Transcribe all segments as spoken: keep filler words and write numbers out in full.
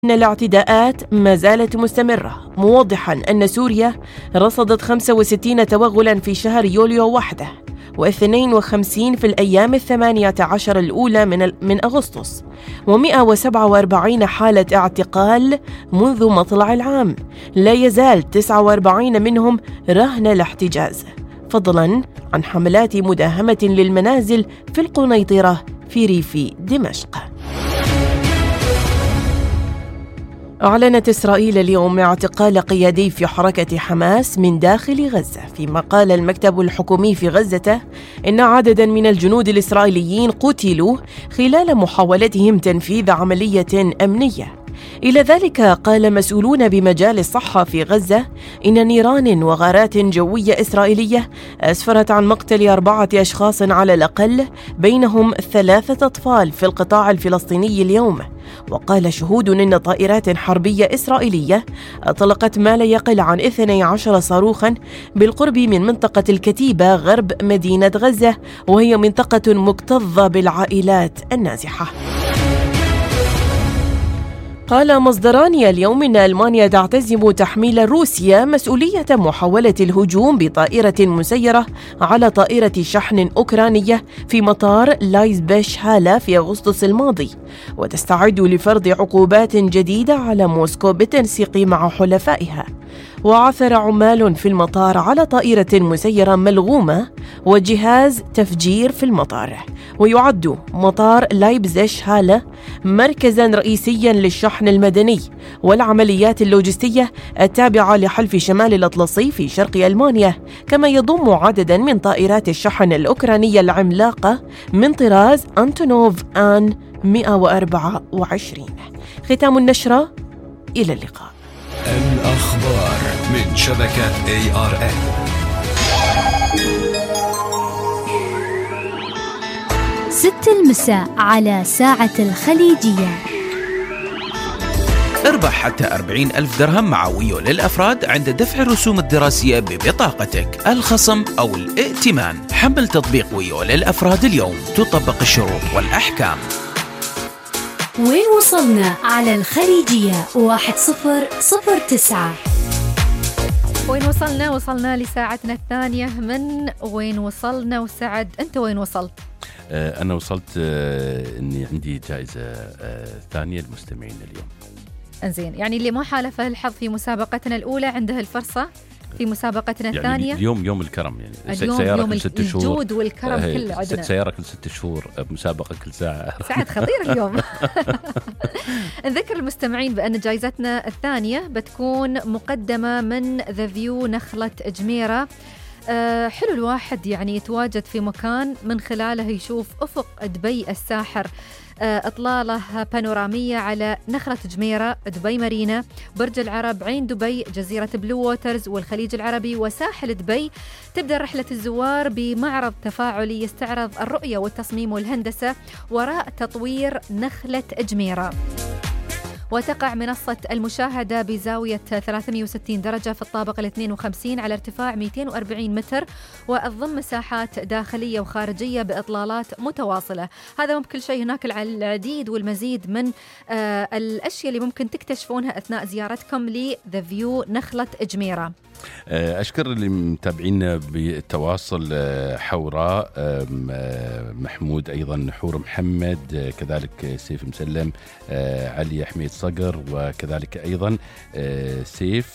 إن الاعتداءات ما زالت مستمرة، موضحاً أن سوريا رصدت خمسة وستين توغلاً في شهر يوليو وحده، واثنين وخمسين في الأيام الثمانية عشر الأولى من, من أغسطس، ومئة وسبعة وأربعين حالة اعتقال منذ مطلع العام، لا يزال تسعة وأربعين منهم رهن الاحتجاز، فضلاً عن حملات مداهمة للمنازل في القنيطرة في ريف دمشق. أعلنت إسرائيل اليوم اعتقال قيادي في حركة حماس من داخل غزة، فيما قال المكتب الحكومي في غزة إن عدداً من الجنود الإسرائيليين قتلوا خلال محاولتهم تنفيذ عملية أمنية. إلى ذلك قال مسؤولون بمجال الصحة في غزة إن نيران وغارات جوية إسرائيلية أسفرت عن مقتل أربعة أشخاص على الأقل، بينهم ثلاثة أطفال في القطاع الفلسطيني اليوم. وقال شهود إن طائرات حربية إسرائيلية أطلقت ما لا يقل عن اثني عشر صاروخاً بالقرب من منطقة الكتيبة غرب مدينة غزة، وهي منطقة مكتظة بالعائلات النازحة. قال مصدران اليوم إن ألمانيا تعتزم تحميل روسيا مسؤولية محاولة الهجوم بطائرة مسيرة على طائرة شحن أوكرانية في مطار لايزبيش هالا في أغسطس الماضي، وتستعد لفرض عقوبات جديدة على موسكو بالتنسيق مع حلفائها. وعثر عمال في المطار على طائرة مسيرة ملغومة وجهاز تفجير في المطار. ويعد مطار لايبزيش هالا مركزاً رئيسياً للشحن المدني والعمليات اللوجستية التابعة لحلف شمال الأطلسي في شرق ألمانيا، كما يضم عدداً من طائرات الشحن الأوكرانية العملاقة من طراز أنتونوف آن مئة وأربعة وعشرين. ختام النشرة، إلى اللقاء. الأخبار من شبكة إيه آر إن. ست المساء على ساعة الخليجية. اربح حتى أربعين ألف درهم مع ويو للأفراد عند دفع الرسوم الدراسية ببطاقتك، الخصم أو الائتمان. حمل تطبيق ويو للأفراد اليوم، تطبق الشروط والأحكام. وين وصلنا على الخليجية واحد صفر صفر تسعة. وين وصلنا؟ وصلنا لساعتنا الثانية من وين وصلنا. وسعد، أنت وين وصلت؟ آه أنا وصلت آه أني عندي جائزة آه ثانية للمستمعين اليوم. أنزين، يعني اللي ما حالفه الحظ في مسابقتنا الأولى عنده الفرصة في مسابقتنا يعني الثانية. اليوم يوم الكرم، يعني اليوم سيارة يوم كل ست شهور، الجود والكرم آه كله عندنا. سيارة كل ست شهور، مسابقة كل ساعة. سعد خطير اليوم. نذكر المستمعين بأن جائزتنا الثانية بتكون مقدمة من ذا فيو نخلة جميرة. أه حلو الواحد يعني يتواجد في مكان من خلاله يشوف أفق دبي الساحر، أه إطلالة بانورامية على نخلة جميرة، دبي مارينا، برج العرب، عين دبي، جزيرة بلو ووترز والخليج العربي وساحل دبي. تبدأ رحلة الزوار بمعرض تفاعلي يستعرض الرؤية والتصميم والهندسة وراء تطوير نخلة جميرة. وتقع منصة المشاهدة بزاوية ثلاثمئة وستين درجة في الطابق الاثنين وخمسين على ارتفاع مئتين وأربعين متر، وتضم مساحات داخلية وخارجية بإطلالات متواصلة. هذا مو بكل شيء، هناك العديد والمزيد من آه الأشياء اللي ممكن تكتشفونها أثناء زيارتكم لذا فيو نخلة جميرة. أشكر اللي متابعينا بالتواصل، حوراء محمود، أيضا حور محمد، كذلك سيف مسلم، علي حميد صقر، وكذلك أيضا سيف،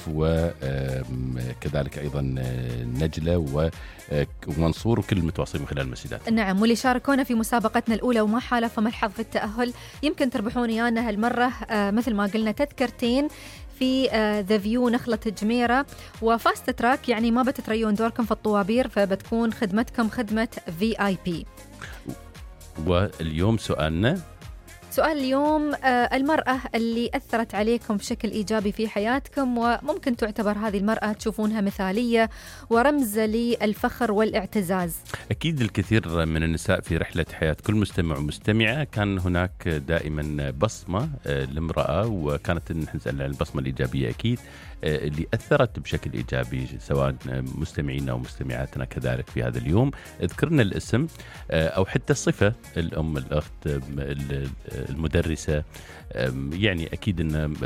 وكذلك أيضا نجلة ومنصور، وكل المتواصلين من خلال المسجات. نعم، واللي شاركونا في مسابقتنا الأولى وما حالفهم الحظ في التأهل يمكن تربحون إيانا هالمرة مثل ما قلنا تذكرتين في ذا فيو نخلة جميرة وفاست تراك، يعني ما بتتريون دوركم في الطوابير، فبتكون خدمتكم خدمة في آي بي. واليوم سؤالنا، سؤال اليوم المرأة اللي أثرت عليكم بشكل إيجابي في حياتكم وممكن تعتبر هذه المرأة تشوفونها مثالية ورمز للفخر والاعتزاز. أكيد الكثير من النساء في رحلة حياة كل مستمع ومستمعة كان هناك دائما بصمة لامرأة، وكانت نسأل عن البصمة الإيجابية أكيد اللي أثرت بشكل إيجابي، سواء مستمعينا أو مستمعاتنا كذلك في هذا اليوم. اذكرنا الاسم أو حتى الصفة، الأم، الأخت، المدرسة. يعني أكيد أن